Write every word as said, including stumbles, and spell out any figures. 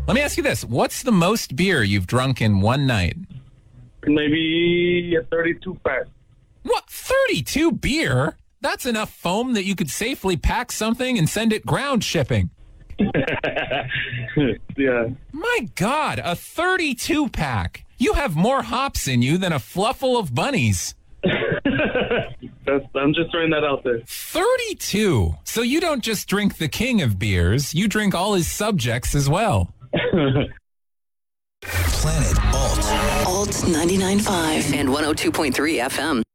Let me ask you this. What's the most beer you've drunk in one night? Maybe a thirty-two pack. What? thirty-two beer? That's enough foam that you could safely pack something and send it ground shipping. Yeah. My God, a thirty-two pack. You have more hops in you than a fluffle of bunnies. That's, I'm just throwing that out there. thirty-two. So you don't just drink the king of beers, you drink all his subjects as well. Planet Alt. Alt ninety-nine point five and one oh two point three F M.